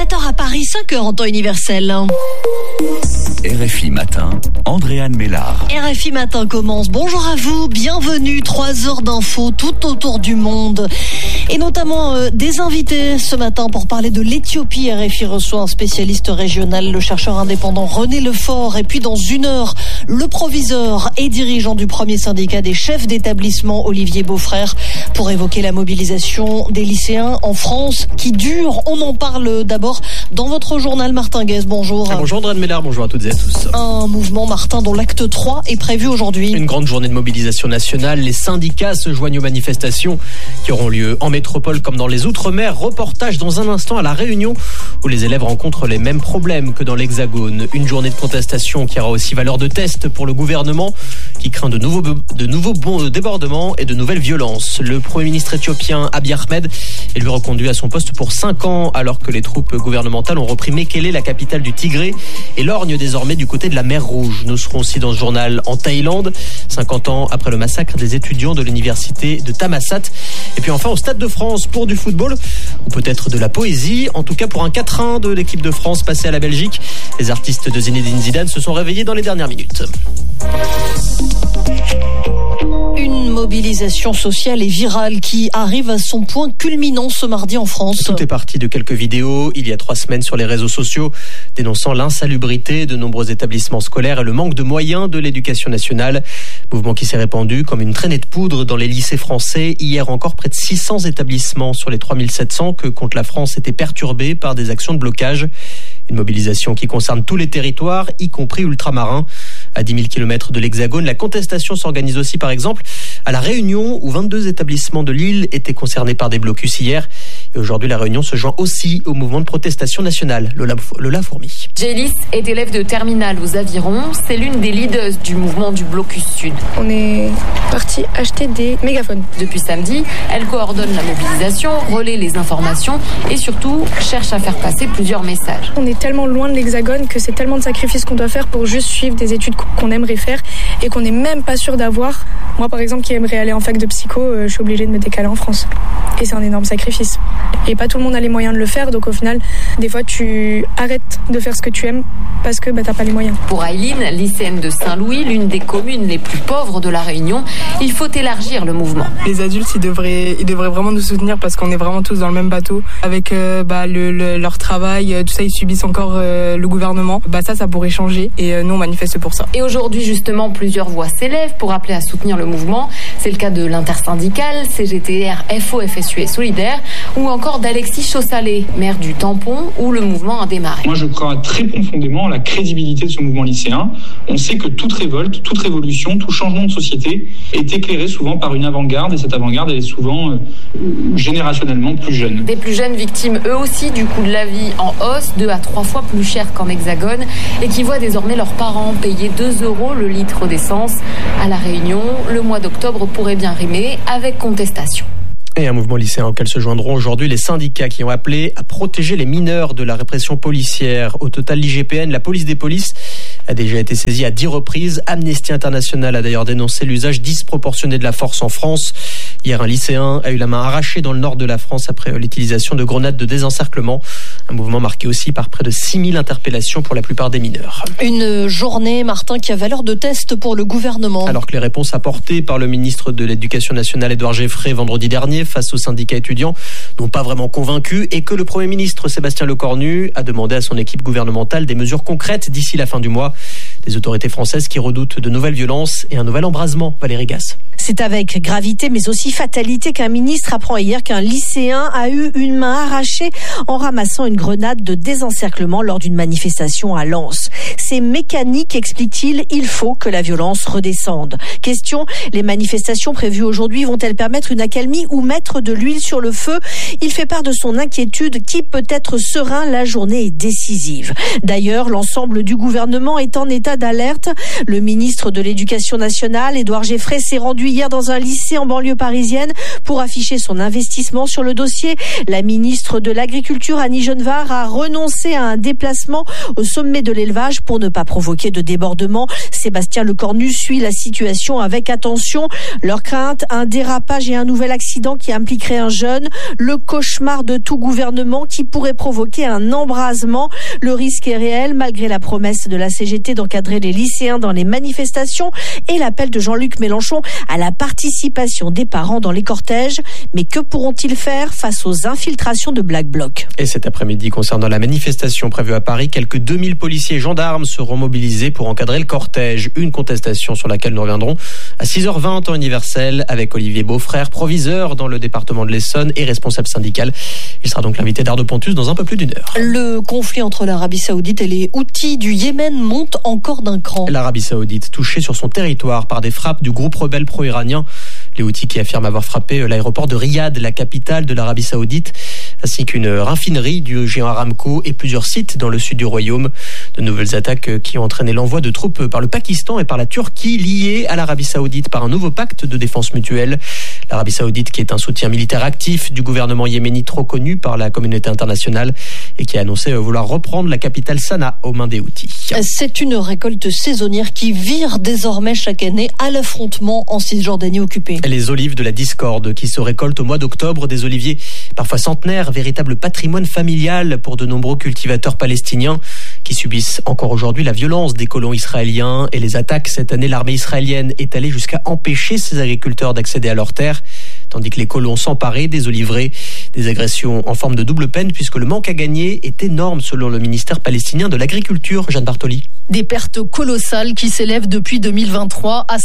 7h à Paris, 5h en temps universel. RFI Matin, Andréane Mélard. RFI Matin commence. Bonjour à vous, bienvenue. 3 heures d'infos tout autour du monde. Et notamment des invités ce matin pour parler de l'Éthiopie. RFI reçoit un spécialiste régional, le chercheur indépendant René Lefort. Et puis dans 1 heure, le proviseur et dirigeant du premier syndicat des chefs d'établissement, Olivier Beaufrère, pour évoquer la mobilisation des lycéens en France qui dure. On en parle d'abord dans votre journal. Martin Guez, bonjour. Bonjour Andréane Mélard, bonjour à toutes et à tous. Un mouvement, Martin, dont l'acte 3 est prévu aujourd'hui. Une grande journée de mobilisation nationale. Les syndicats se joignent aux manifestations qui auront lieu en métropole comme dans les Outre-mer. Reportage dans un instant à La Réunion où les élèves rencontrent les mêmes problèmes que dans l'Hexagone. Une journée de contestation qui aura aussi valeur de test pour le gouvernement qui craint de nouveaux bons débordements et de nouvelles violences. Le Premier ministre éthiopien Abiy Ahmed est lui reconduit à son poste pour 5 ans alors que les troupes gouvernementales ont repris Mekele, la capitale du Tigré, et lorgnent désormais du côté de la mer Rouge. Nous serons aussi dans ce journal en Thaïlande, 50 ans après le massacre des étudiants de l'université de Thammasat. Et puis enfin au Stade de France pour du football, ou peut-être de la poésie, en tout cas pour un 4-1 de l'équipe de France passé à la Belgique. Les artistes de Zinedine Zidane se sont réveillés dans les dernières minutes. Une mobilisation sociale et virale qui arrive à son point culminant ce mardi en France. Tout est parti de quelques vidéos il y a 3 semaines sur les réseaux sociaux dénonçant l'insalubrité de nombreux établissements scolaires et le manque de moyens de l'éducation nationale. Mouvement qui s'est répandu comme une traînée de poudre dans les lycées français. Hier encore, près de 600 établissements sur les 3700 que compte la France étaient perturbés par des actions de blocage. Une mobilisation qui concerne tous les territoires, y compris ultramarins. À 10 000 km de l'Hexagone, la contestation s'organise aussi par exemple à La Réunion où 22 établissements de l'île étaient concernés par des blocus hier. Et aujourd'hui, La Réunion se joint aussi au mouvement de protestation nationale. Lola Fourmi. Gélis est élève de terminale aux Avirons. C'est l'une des leaders du mouvement du blocus sud. On est parti acheter des mégaphones. Depuis samedi, elle coordonne la mobilisation, relaie les informations et surtout cherche à faire passer plusieurs messages. On est tellement loin de l'Hexagone que c'est tellement de sacrifices qu'on doit faire pour juste suivre des études qu'on aimerait faire et qu'on n'est même pas sûr d'avoir. Moi, par exemple, qui aimerais aller en fac de psycho, je suis obligée de me décaler en France. Et c'est un énorme sacrifice. Et pas tout le monde a les moyens de le faire, donc au final, des fois, tu arrêtes de faire ce que tu aimes parce que t'as pas les moyens. Pour Aileen, lycéenne de Saint-Louis, l'une des communes les plus pauvres de La Réunion, il faut élargir le mouvement. Les adultes, ils devraient vraiment nous soutenir parce qu'on est vraiment tous dans le même bateau. Avec leur travail, tout ça, ils subissent encore le gouvernement. Ça pourrait changer et nous, on manifeste pour ça. Et aujourd'hui, justement, plusieurs voix s'élèvent pour appeler à soutenir le mouvement. C'est le cas de l'intersyndicale, CGTR, FO, FSU et Solidaire, ou encore d'Alexis Chaussalet, maire du Tampon, où le mouvement a démarré. Moi, je crois très profondément à la crédibilité de ce mouvement lycéen. On sait que toute révolte, toute révolution, tout changement de société est éclairé souvent par une avant-garde, et cette avant-garde, elle est souvent générationnellement plus jeune. Des plus jeunes victimes, eux aussi, du coût de la vie en hausse, 2 à 3 fois plus cher qu'en Hexagone, et qui voient désormais leurs parents payer 2 € le litre d'essence. À La Réunion, le mois d'octobre pourrait bien rimer avec contestation. Et un mouvement lycéen auquel se joindront aujourd'hui les syndicats qui ont appelé à protéger les mineurs de la répression policière. Au total, l'IGPN, la police des polices, a déjà été saisie à 10 reprises. Amnesty International a d'ailleurs dénoncé l'usage disproportionné de la force en France. Hier, un lycéen a eu la main arrachée dans le nord de la France après l'utilisation de grenades de désencerclement. Un mouvement marqué aussi par près de 6000 interpellations pour la plupart des mineurs. Une journée, Martin, qui a valeur de test pour le gouvernement. Alors que les réponses apportées par le ministre de l'Éducation nationale, Édouard Geffray, vendredi dernier, face aux syndicats étudiants, n'ont pas vraiment convaincu et que le Premier ministre Sébastien Lecornu a demandé à son équipe gouvernementale des mesures concrètes d'ici la fin du mois. Des autorités françaises qui redoutent de nouvelles violences et un nouvel embrasement. Valérie Gasse. C'est avec gravité mais aussi fatalité qu'un ministre apprend hier qu'un lycéen a eu une main arrachée en ramassant une grenade de désencerclement lors d'une manifestation à Lens. C'est mécanique, explique-t-il, il faut que la violence redescende. Question, les manifestations prévues aujourd'hui vont-elles permettre une accalmie ou mettre de l'huile sur le feu? Il fait part de son inquiétude qui peut être serein, la journée est décisive. D'ailleurs, l'ensemble du gouvernement est en état d'alerte. Le ministre de l'Éducation nationale, Édouard Geffray, s'est rendu hier dans un lycée en banlieue parisienne pour afficher son investissement sur le dossier. La ministre de l'Agriculture, Annie Genevard, a renoncé à un déplacement au sommet de l'élevage pour ne pas provoquer de débordement. Sébastien Lecornu suit la situation avec attention. Leur crainte, un dérapage et un nouvel accident qui impliquerait un jeune. Le cauchemar de tout gouvernement qui pourrait provoquer un embrasement. Le risque est réel malgré la promesse de la CGT d'encadrer les lycéens dans les manifestations et l'appel de Jean-Luc Mélenchon à la participation des parents dans les cortèges. Mais que pourront-ils faire face aux infiltrations de Black Bloc ? Et cet après-midi, concernant la manifestation prévue à Paris, quelques 2000 policiers et gendarmes seront mobilisés pour encadrer le cortège. Une contestation sur laquelle nous reviendrons à 6h20 temps universel avec Olivier Beaufrère, proviseur dans le département de l'Essonne et responsable syndical. Il sera donc l'invité d'Ardo Pontus dans un peu plus d'une heure. Le conflit entre l'Arabie Saoudite et les Houthis du Yémen monte encore d'un cran. L'Arabie Saoudite touchée sur son territoire par des frappes du groupe rebelle pro-iranien. Les Houthis qui affirment avoir frappé l'aéroport de Riyad, la capitale de l'Arabie Saoudite, ainsi qu'une raffinerie du géant Aramco et plusieurs sites dans le sud du royaume. De nouvelles attaques qui ont entraîné l'envoi de troupes par le Pakistan et par la Turquie liées à l'Arabie Saoudite par un nouveau pacte de défense mutuelle. L'Arabie Saoudite qui est un soutien militaire actif du gouvernement yéménite trop connu par la communauté internationale et qui a annoncé vouloir reprendre la capitale Sanaa aux mains des Houthis. C'est une récolte saisonnière qui vire désormais chaque année à l'affrontement en Cisjordanie occupée. Les olives de la discorde qui se récoltent au mois d'octobre, des oliviers parfois centenaires, véritable patrimoine familial pour de nombreux cultivateurs palestiniens qui subissent encore aujourd'hui la violence des colons israéliens et les attaques. Cette année, l'armée israélienne est allée jusqu'à empêcher ces agriculteurs d'accéder à leurs terres, tandis que les colons s'emparaient des oliveraies. Des agressions en forme de double peine puisque le manque à gagner est énorme selon le ministère palestinien de l'Agriculture. Jeanne Bartoli. Des pertes colossales qui s'élèvent depuis 2023 à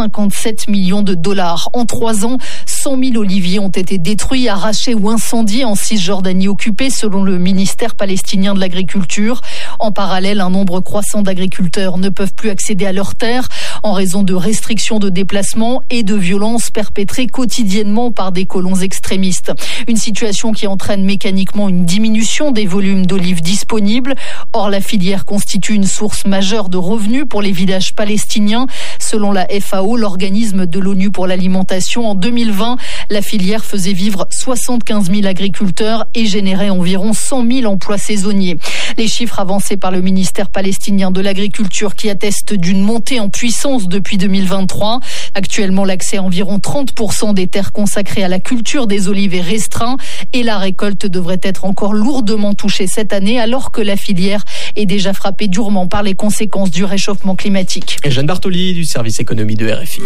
157 millions de dollars. En 3 ans, 100 000 oliviers ont été détruits, arrachés ou incendiés en Cisjordanie occupée selon le ministère palestinien de l'Agriculture. En parallèle, un nombre croissant d'agriculteurs ne peuvent plus accéder à leurs terres en raison de restrictions de déplacement et de violences perpétrées quotidiennement par des colons extrémistes. Une situation qui entraîne mécaniquement une diminution des volumes d'olives disponibles. Or, la filière constitue une source majeure de revenus pour les villages palestiniens. Selon la FAO, l'organisme de l'ONU pour l'alimentation, en 2020, la filière faisait vivre 75 000 agriculteurs et générait environ 100 000 emplois saisonniers. Les chiffres avancés par le ministère palestinien de l'Agriculture qui attestent d'une montée en puissance depuis 2023. Actuellement, l'accès à environ 30% des terres consacrées à la culture des olives est restreint et la récolte devrait être encore lourdement touchée cette année alors que la filière est déjà frappée durement par les conséquences du réchauffement climatique. Et Jeanne Bartoli du service économie de RFI.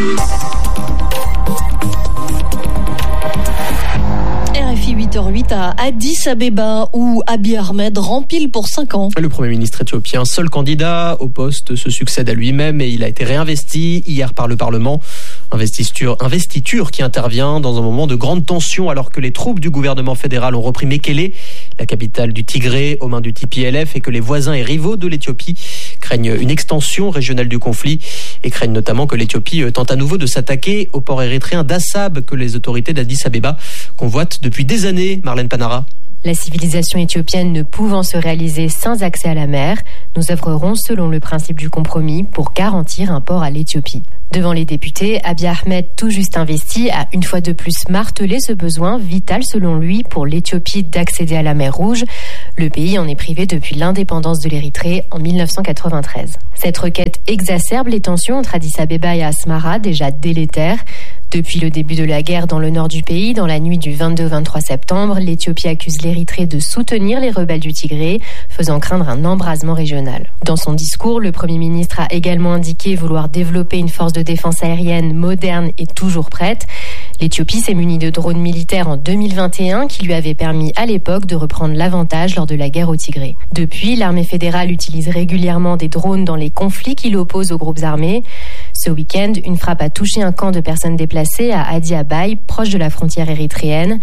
RFI 8h08 à Addis Abeba où Abiy Ahmed rempile pour 5 ans. Le Premier ministre éthiopien, seul candidat au poste, se succède à lui-même et il a été réinvesti hier par le Parlement. Investiture qui intervient dans un moment de grande tension alors que les troupes du gouvernement fédéral ont repris Mekele, la capitale du Tigré, aux mains du TPLF et que les voisins et rivaux de l'Éthiopie craignent une extension régionale du conflit et craignent notamment que l'Éthiopie tente à nouveau de s'attaquer au port érythréen d'Assab que les autorités d'Addis Abeba convoitent depuis des années. Marlène Panara. La civilisation éthiopienne ne pouvant se réaliser sans accès à la mer, nous œuvrerons selon le principe du compromis pour garantir un port à l'Éthiopie. Devant les députés, Abiy Ahmed, tout juste investi, a une fois de plus martelé ce besoin vital selon lui pour l'Éthiopie d'accéder à la mer Rouge. Le pays en est privé depuis l'indépendance de l'Érythrée en 1993. Cette requête exacerbe les tensions entre Addis Abeba et Asmara, déjà délétères. Depuis le début de la guerre dans le nord du pays, dans la nuit du 22 au 23 septembre, l'Éthiopie accuse l'Érythrée de soutenir les rebelles du Tigré, faisant craindre un embrasement régional. Dans son discours, le Premier ministre a également indiqué vouloir développer une force de défense aérienne moderne et toujours prête. L'Éthiopie s'est munie de drones militaires en 2021 qui lui avaient permis à l'époque de reprendre l'avantage lors de la guerre au Tigré. Depuis, l'armée fédérale utilise régulièrement des drones dans les conflits qui l'opposent aux groupes armés. Ce week-end, une frappe a touché un camp de personnes déplacées à Adi Abaye, proche de la frontière érythréenne.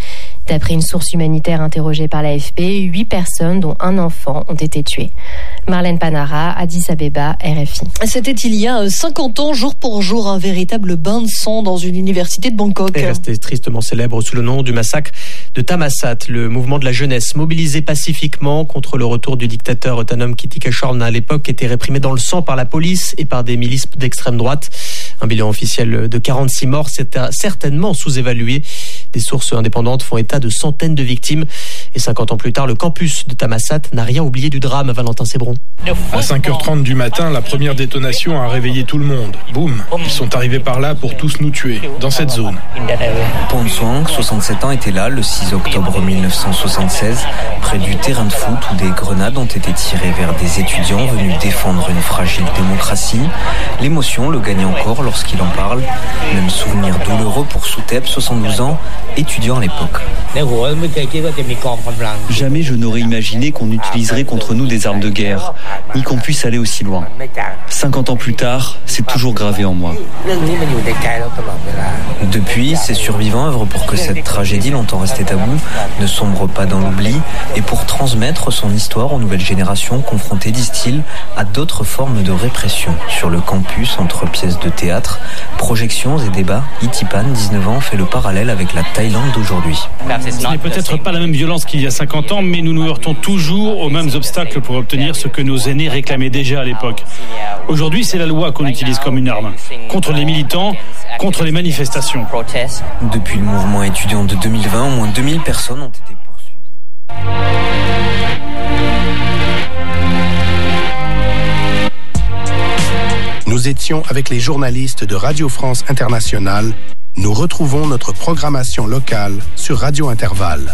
D'après une source humanitaire interrogée par l'AFP, 8 personnes, dont un enfant, ont été tuées. Marlène Panara, Addis Abeba, RFI. C'était il y a 50 ans, jour pour jour, un véritable bain de sang dans une université de Bangkok. Et resté tristement célèbre sous le nom du massacre de Thammasat, le mouvement de la jeunesse mobilisé pacifiquement contre le retour du dictateur Thanom Kittikachorn à l'époque était réprimé dans le sang par la police et par des milices d'extrême droite. Un bilan officiel de 46 morts, c'est certainement sous-évalué. Des sources indépendantes font état de centaines de victimes. Et 50 ans plus tard, le campus de Thammasat n'a rien oublié du drame. Valentin Sébron. À 5h30 du matin, la première détonation a réveillé tout le monde. Boum, ils sont arrivés par là pour tous nous tuer, dans cette zone. Pon Swang, 67 ans, était là le 6 octobre 1976, près du terrain de foot où des grenades ont été tirées vers des étudiants venus défendre une fragile démocratie. L'émotion le gagne encore lorsqu'il en parle. Même souvenir douloureux pour Soutep, 72 ans, étudiant à l'époque. Jamais je n'aurais imaginé qu'on utiliserait contre nous des armes de guerre, ni qu'on puisse aller aussi loin. 50 ans plus tard, c'est toujours gravé en moi. Depuis, ces survivants œuvrent pour que cette tragédie longtemps restée taboue ne sombre pas dans l'oubli et pour transmettre son histoire aux nouvelles générations confrontées, disent-ils, à d'autres formes de répression. Sur le campus, entre pièces de théâtre, projections et débats, Itipan, 19 ans, fait le parallèle avec la Thaïlande d'aujourd'hui. Ce n'est peut-être pas la même violence qu'il y a 50 ans, mais nous nous heurtons toujours aux mêmes obstacles pour obtenir ce que nos aînés réclamaient déjà à l'époque. Aujourd'hui, c'est la loi qu'on utilise comme une arme, contre les militants, contre les manifestations. Depuis le mouvement étudiant de 2020, au moins 2000 personnes ont été poursuivies. Nous étions avec les journalistes de Radio France Internationale. Nous retrouvons notre programmation locale sur Radio Intervalle.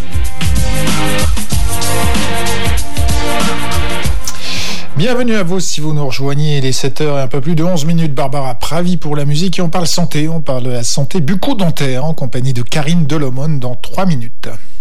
Bienvenue à vous si vous nous rejoignez, les 7h et un peu plus de 11 minutes. Barbara Pravi pour la musique et on parle santé, on parle de la santé bucco-dentaire en compagnie de Karine Delomone dans 3 minutes.